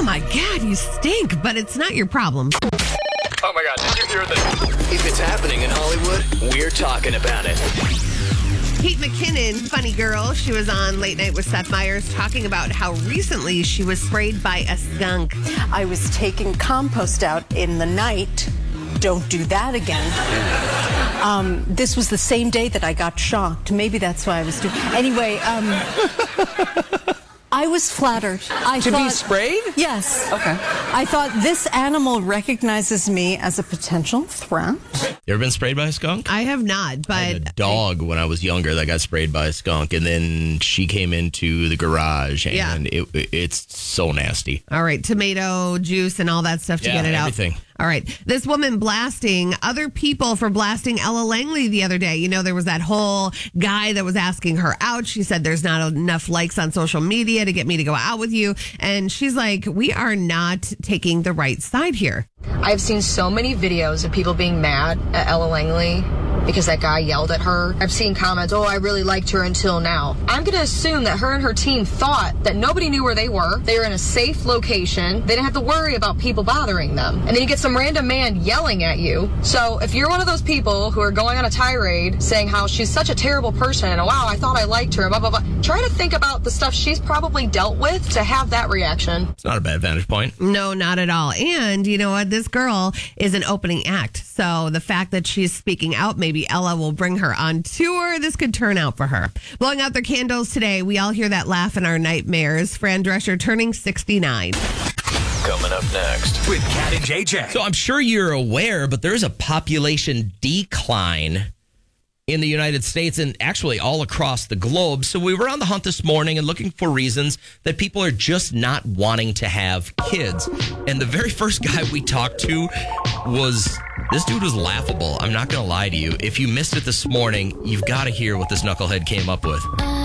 oh my God, you stink, but it's not your problem. Oh my God, did you hear this? If it's happening in Hollywood, we're talking about it. Kate McKinnon, funny girl, she was on Late Night with Seth Meyers talking about how recently she was sprayed by a skunk. I was taking compost out in the night. Don't do that again. This was the same day that I got shocked. Maybe that's why I was doing. Anyway, I was flattered. Be sprayed? Yes. Okay. I thought this animal recognizes me as a potential threat. You ever been sprayed by a skunk? I have not, but... I had a dog when I was younger that got sprayed by a skunk, and then she came into the garage, and it's so nasty. All right, tomato juice and all that stuff to get it everything. out. All right, this woman blasting other people for blasting Ella Langley the other day. You know, there was that whole guy that was asking her out. She said there's not enough likes on social media to get me to go out with you. And she's like, we are not taking the right side here. I've seen so many videos of people being mad at Ella Langley because that guy yelled at her. I've seen comments, oh, I really liked her until now. I'm going to assume that her and her team thought that nobody knew where they were. They were in a safe location. They didn't have to worry about people bothering them. And then you get some random man yelling at you. So if you're one of those people who are going on a tirade saying how she's such a terrible person and wow, I thought I liked her, blah, blah, blah, try to think about the stuff she's probably dealt with to have that reaction. It's not a bad vantage point. No, not at all. And you know what? This girl is an opening act. So the fact that she's speaking out, maybe Ella will bring her on tour. This could turn out for her. Blowing out their candles today. We all hear that laugh in our nightmares. Fran Drescher turning 69. Coming up next with Kat and JJ. So I'm sure you're aware, but there's a population decline in the United States and actually all across the globe. So we were on the hunt this morning and looking for reasons that people are just not wanting to have kids. And the very first guy we talked to this dude was laughable. I'm not going to lie to you. If you missed it this morning, you've got to hear what this knucklehead came up with.